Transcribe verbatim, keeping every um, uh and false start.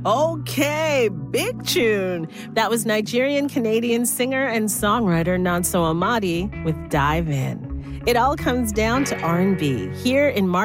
Okay, big tune. That was Nigerian-Canadian singer and songwriter Nonso Amadi with Dive In. It all comes down to R and B here in March.